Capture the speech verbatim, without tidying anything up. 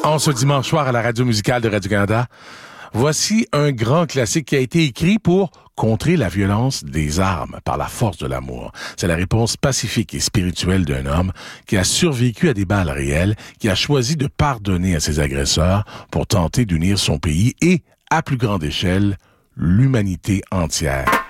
En ce dimanche soir à la radio musicale de Radio-Canada, voici un grand classique qui a été écrit pour contrer la violence des armes par la force de l'amour. C'est la réponse pacifique et spirituelle d'un homme qui a survécu à des balles réelles, qui a choisi de pardonner à ses agresseurs pour tenter d'unir son pays et, à plus grande échelle, l'humanité entière.